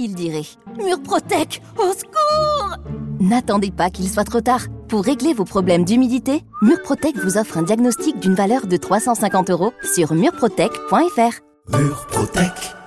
il dirait « Murprotec, au secours !» N'attendez pas qu'il soit trop tard. Pour régler vos problèmes d'humidité, Murprotec vous offre un diagnostic d'une valeur de 350 € sur murprotec.fr. Murprotec.